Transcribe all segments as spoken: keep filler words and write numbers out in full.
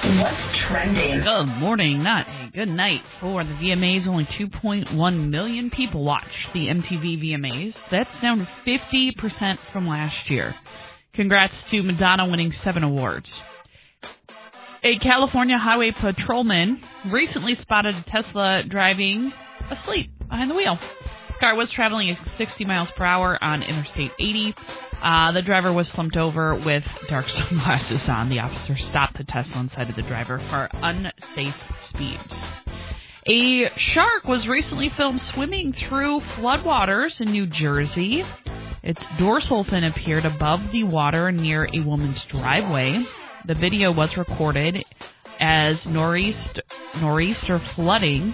What's trending? Good morning, not a good night for the V M As. Only two point one million people watched the M T V V M As. That's down fifty percent from last year. Congrats to Madonna winning seven awards. A California highway patrolman recently spotted a Tesla driving asleep behind the wheel. The car was traveling at sixty miles per hour on Interstate eighty. Uh, the driver was slumped over with dark sunglasses on. The officer stopped the Tesla and cited the driver for unsafe speeds. A shark was recently filmed swimming through floodwaters in New Jersey. Its dorsal fin appeared above the water near a woman's driveway. The video was recorded as nor'easter, nor'easter flooding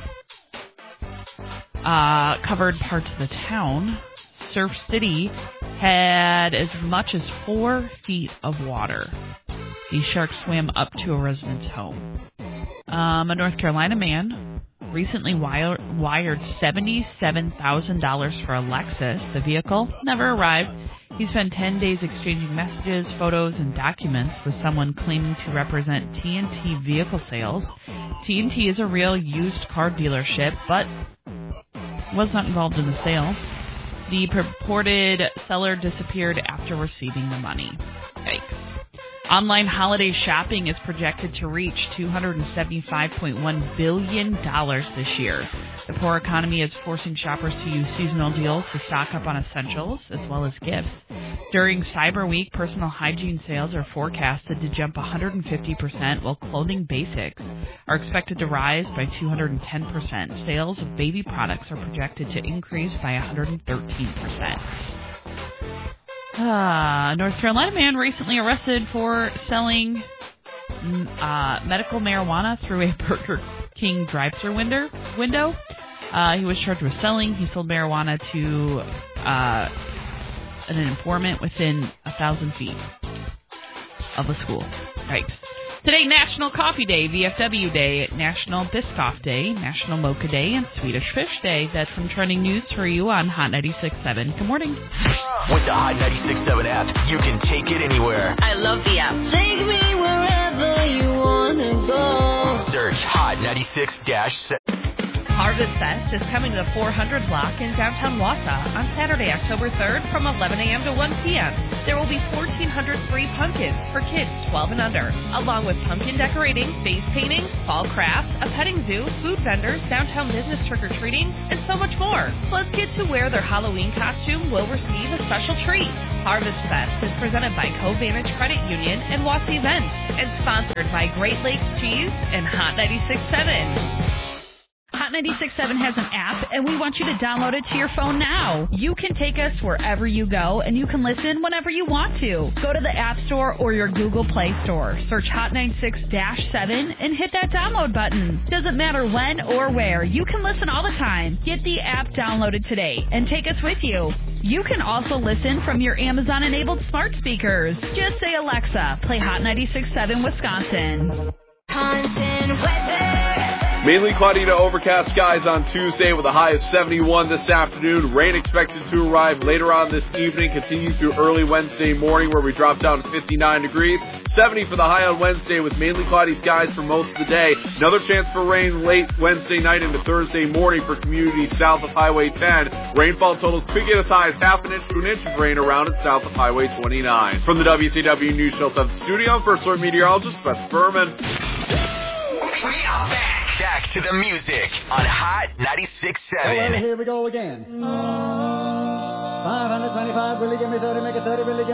uh, covered parts of the town. Surf City had as much as four feet of water. The shark swam up to a resident's home. Um, a North Carolina man recently wire, wired seventy-seven thousand dollars for a Lexus. The vehicle never arrived. He spent ten days exchanging messages, photos, and documents with someone claiming to represent T and T Vehicle Sales. T and T is a real used car dealership, but was not involved in the sale. The purported seller disappeared after receiving the money. Yikes. Online holiday shopping is projected to reach two hundred seventy-five point one billion dollars this year. The poor economy is forcing shoppers to use seasonal deals to stock up on essentials as well as gifts. During Cyber Week, personal hygiene sales are forecasted to jump one hundred fifty percent, while clothing basics are expected to rise by two hundred ten percent. Sales of baby products are projected to increase by one hundred thirteen percent. Uh, North Carolina man recently arrested for selling uh, medical marijuana through a Burger King drive-thru window. window. Uh, he was charged with selling. He sold marijuana to uh, an informant within a thousand feet of a school. Right. Today, National Coffee Day, V F W Day, National Biscoff Day, National Mocha Day, and Swedish Fish Day. That's some trending news for you on Hot ninety-six point seven. Good morning. With the Hot ninety-six point seven app, you can take it anywhere. I love the app. Take me wherever you want to go. Search Hot ninety-six seven. Harvest Fest is coming to the four hundred block in downtown Wausau on Saturday, October third from eleven a.m. to one p.m. There will be fourteen hundred free pumpkins for kids twelve and under, along with pumpkin decorating, face painting, fall crafts, a petting zoo, food vendors, downtown business trick-or-treating, and so much more. Plus, kids who wear their Halloween costume will receive a special treat. Harvest Fest is presented by Co-Vantage Credit Union and Wausau Events and sponsored by Great Lakes Cheese and Hot ninety-six point seven. Hot ninety-six point seven has an app, and we want you to download it to your phone now. You can take us wherever you go, and you can listen whenever you want to. Go to the App Store or your Google Play Store. Search Hot ninety-six point seven and hit that download button. Doesn't matter when or where, you can listen all the time. Get the app downloaded today and take us with you. You can also listen from your Amazon-enabled smart speakers. Just say, Alexa, play Hot ninety-six point seven Wisconsin. Wisconsin weather. Mainly cloudy to overcast skies on Tuesday with a high of seventy-one this afternoon. Rain expected to arrive later on this evening, continue through early Wednesday morning where we drop down to fifty-nine degrees. seventy for the high on Wednesday with mainly cloudy skies for most of the day. Another chance for rain late Wednesday night into Thursday morning for communities south of Highway ten. Rainfall totals could get as high as half an inch to an inch of rain around and south of Highway twenty-nine. From the W C W News Show seven studio, First Alert Meteorologist Beth Furman. We are back. Back to the music on Hot ninety-six point seven. Well, here we go again. five hundred twenty-five, really give me thirty, make it thirty, really give me